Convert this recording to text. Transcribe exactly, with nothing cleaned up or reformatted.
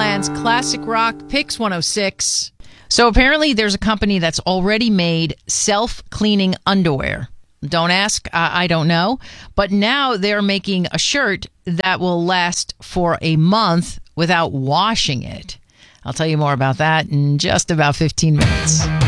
Timberland's classic rock Pix one oh six. So apparently there's a company that's already made self-cleaning underwear. Don't ask, uh, I don't know. But now they're making a shirt that will last for a month without washing it. I'll tell you more about that in just about fifteen minutes.